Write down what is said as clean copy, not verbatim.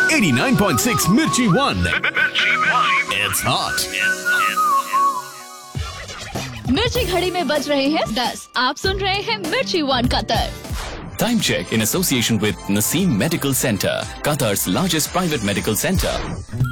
89.6 Mirchi One. It's hot. मिर्ची घड़ी में बज रहे हैं 10। आप सुन रहे हैं मिर्ची one Qatar. Time check in association with Naseem Medical Center, Qatar's largest private medical center.